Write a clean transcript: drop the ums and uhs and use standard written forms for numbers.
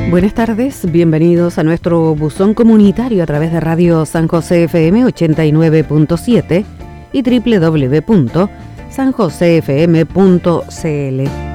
Buenas tardes, bienvenidos a nuestro buzón comunitario a través de Radio San José FM 89.7 y www.sanjosefm.cl.